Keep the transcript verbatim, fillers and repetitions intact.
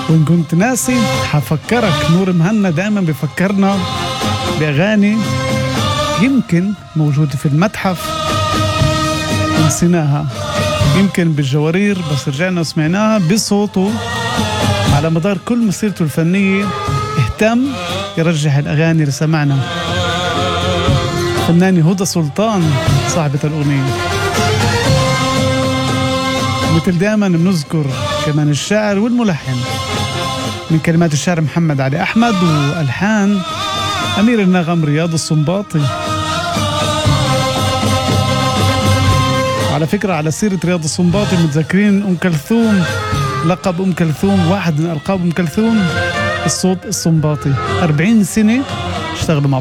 وإن كنت ناسي حفكرك، نور مهنا دائما بفكرنا بأغاني يمكن موجودة في المتحف نسيناها، يمكن بالجوارير بس رجعنا وسمعناها بصوته. على مدار كل مسيرته الفنية اهتم يرجح الأغاني اللي سمعنا. فناني هدى سلطان صاحبة الأغنية. مثل دائما بنذكر كمان الشاعر والملحن، من كلمات الشاعر محمد علي أحمد وألحان أمير النغم رياض السنباطي. على فكرة على سيرة رياض السنباطي، متذكرين أم كلثوم؟ لقب أم كلثوم، واحد من ألقاب أم كلثوم الصوت السنباطي. أربعين سنة اشتغلوا مع